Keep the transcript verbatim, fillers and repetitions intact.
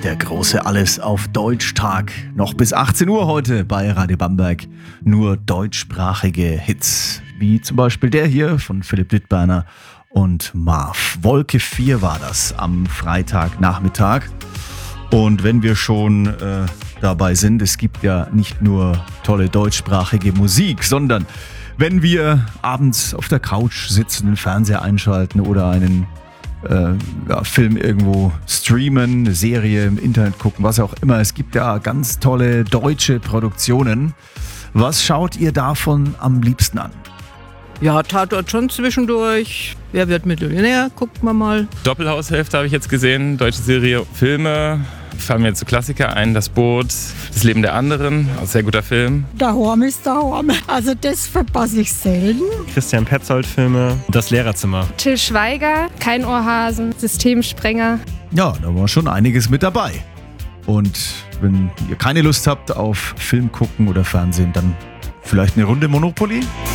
der große Alles auf Deutsch-Tag. Noch bis achtzehn Uhr heute bei Radio Bamberg. Nur deutschsprachige Hits. Wie zum Beispiel der hier von Philipp Littberner und Marv. Wolke vier war das am Freitagnachmittag. Und wenn wir schon äh, dabei sind, es gibt ja nicht nur tolle deutschsprachige Musik, sondern wenn wir abends auf der Couch sitzen, den Fernseher einschalten oder einen äh, ja, Film irgendwo streamen, eine Serie im Internet gucken, was auch immer. Es gibt ja ganz tolle deutsche Produktionen. Was schaut ihr davon am liebsten an? Ja, Tatort schon zwischendurch. Wer wird Millionär? Guckt man mal. Doppelhaushälfte habe ich jetzt gesehen. Deutsche Serie, Filme. Fallen mir jetzt so Klassiker ein. Das Boot, Das Leben der anderen. Ein sehr guter Film. Daheim ist daheim. Also das verpasse ich selten. Christian Petzold-Filme. Das Lehrerzimmer. Til Schweiger, Kein Ohrhasen, Systemsprenger. Ja, da war schon einiges mit dabei. Und wenn ihr keine Lust habt auf Film gucken oder Fernsehen, dann vielleicht eine Runde Monopoly?